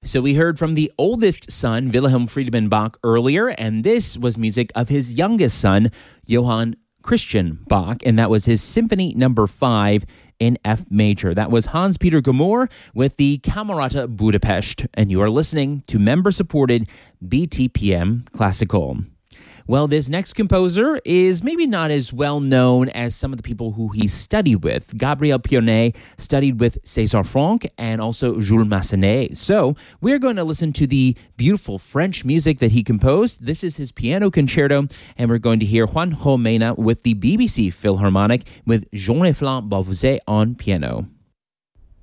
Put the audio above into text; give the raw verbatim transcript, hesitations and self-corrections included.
So we heard from the oldest son, Wilhelm Friedemann Bach, earlier, and this was music of his youngest son, Johann Christian Bach, and that was his Symphony Number Five in F major. That was Hans-Peter Gmor with the Camerata Budapest, and you are listening to member-supported B T P M Classical. Well, this next composer is maybe not as well known as some of the people who he studied with. Gabriel Pierné studied with César Franck and also Jules Massenet. So we're going to listen to the beautiful French music that he composed. This is his piano concerto, and we're going to hear Juanjo Mena with the B B C Philharmonic with Jean-Eflin Beauvais on piano.